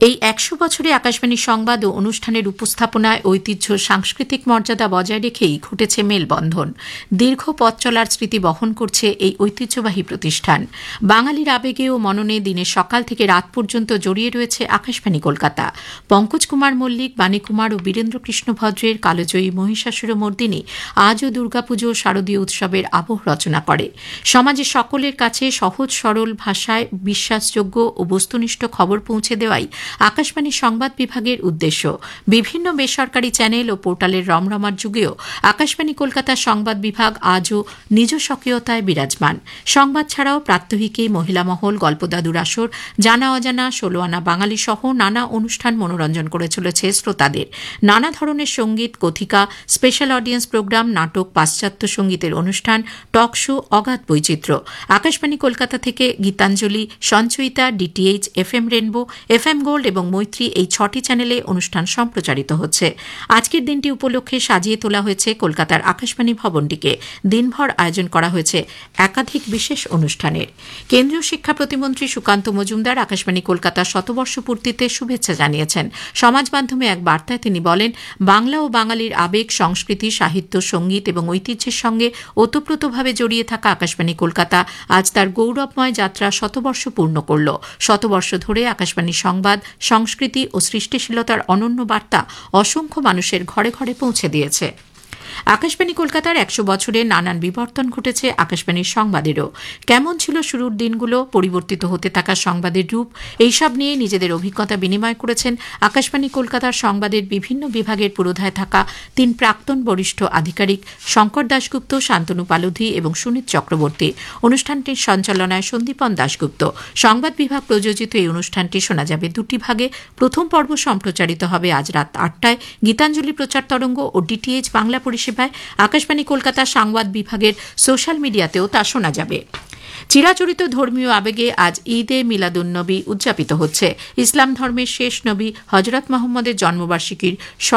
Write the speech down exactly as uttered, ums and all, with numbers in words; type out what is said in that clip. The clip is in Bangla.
এই একশো বছরে আকাশবাণী সংবাদ ও অনুষ্ঠানের উপস্থাপনায় ঐতিহ্য সাংস্কৃতিক মর্যাদা বজায় রেখেই ঘটেছে মেলবন্ধন। দীর্ঘ পথ চলার স্মৃতি বহন করছে এই ঐতিহ্যবাহী প্রতিষ্ঠান। বাঙালির আবেগে ও মননে দিনের সকাল থেকে রাত পর্যন্ত জড়িয়ে রয়েছে আকাশবাণী কলকাতা। পঙ্কজ কুমার মল্লিক, বাণী কুমার ও বীরেন্দ্র কৃষ্ণ ভদ্রের কালজয়ী মহিষাসুরমর্দিনী আজও দুর্গাপুজো শারদীয় উৎসবের আবহ রচনা করে। সমাজে সকলের কাছে সহজ সরল ভাষায় বিশ্বাসযোগ্য ও বস্তুনিষ্ঠ খবর পৌঁছে দেওয়াই আকাশবাণী সংবাদ বিভাগের উদ্দেশ্য। বিভিন্ন বেসরকারি চ্যানেল ও পোর্টালের রমরমার যুগেও আকাশবাণী কলকাতার সংবাদ বিভাগ আজও নিজ স্বকীয়তায় বিরাজমান। সংবাদ ছাড়াও প্রাত্যহিকে মহিলা মহল, গল্পদাদুর আসর, জানা অজানা, ষোলো আনা বাঙালি সহ নানা অনুষ্ঠান মনোরঞ্জন করে চলেছে শ্রোতাদের। নানা ধরনের সঙ্গীত, কথিকা, স্পেশাল অডিয়েন্স প্রোগ্রাম, নাটক, পাশ্চাত্য সঙ্গীতের অনুষ্ঠান, টক শো, অগাধ বৈচিত্র্য। আকাশবাণী কলকাতা থেকে Gitanjali, Sanchayita, DTH, F M rainbow, F M gold এবং মৈত্রী এই ছটি চ্যানেলে অনুষ্ঠান সম্প্রচারিত হচ্ছে। আজকের দিনটি উপলক্ষে সাজিয়ে তোলা হয়েছে কলকাতার আকাশবাণী ভবনটিকে। দিনভর আয়োজন করা হয়েছে একাধিক বিশেষ অনুষ্ঠানের। কেন্দ্রীয় শিক্ষা প্রতিমন্ত্রী সুকান্ত মজুমদার আকাশবাণী কলকাতার শতবর্ষ পূর্তিতে শুভেচ্ছা জানিয়েছেন। সমাজ মাধ্যমে এক বার্তায় তিনি বলেন, বাংলা ও বাঙালির আবেগ, সংস্কৃতি, সাহিত্য, সঙ্গীত এবং ঐতিহ্যের সঙ্গে ওতপ্রোতভাবে জড়িয়ে থাকা আকাশবাণী কলকাতা আজ তার গৌরবময় যাত্রা শতবর্ষ পূর্ণ করল। শতবর্ষ ধরে আকাশবাণী সংবাদ, সংস্কৃতি ও সৃষ্টিশীলতার অনন্য বার্তা অসংখ্য মানুষের ঘরে ঘরে পৌঁছে দিয়েছে। আকাশবাণী কলকাতার একশো বছরে নানান বিবর্তন ঘটেছে আকাশবাণীর সংবাদেরও। কেমন ছিল শুরুর দিনগুলো, পরিবর্তিত হতে থাকা সংবাদের রূপ, এইসব নিয়ে নিজেদের অভিজ্ঞতা বিনিময় করেছেন আকাশবাণী কলকাতার সংবাদের বিভিন্ন বিভাগের পুরোধায় থাকা তিন প্রাক্তন বরিষ্ঠ আধিকারিক শঙ্কর দাশগুপ্ত, শান্তনু পালোধি এবং সুনীত চক্রবর্তী। অনুষ্ঠানটির সঞ্চালনায় সন্দীপন দাশগুপ্ত। সংবাদ বিভাগ প্রযোজিত এই অনুষ্ঠানটি শোনা যাবে দুটি ভাগে। প্রথম পর্ব সম্প্রচারিত হবে আজ রাত আটটায় গীতাঞ্জলি প্রচার তরঙ্গ ও ডিটিএইচ বাংলা পরিষেবায়। আকাশবাণী কলকাতা সংবাদ বিভাগের সোশ্যাল মিডিয়াতেও তা শোনা যাবে। চিরাচরিত ধর্মীয় আবেগে আজ ঈদে মিলাদুন্নবী উদযাপিত হচ্ছে। ইসলাম ধর্মের শেষ নবী হজরত মোহাম্মদের জন্মবার্ষিকীর